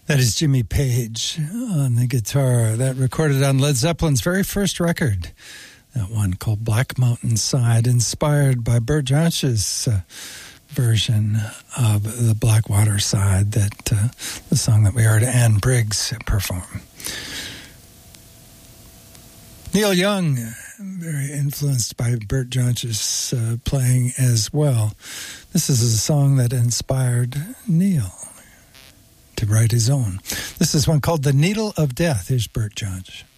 That is Jimmy Page on the guitar. That recorded on Led Zeppelin's very first record. That one called Black Mountain Side, inspired by Bert Jansch's version of the Blackwater Side, that the song that we heard Ann Briggs perform. Neil Young, very influenced by Bert Jansch's playing as well. This is a song that inspired Neil to write his own. This is one called The Needle of Death. Here's Bert Jansch.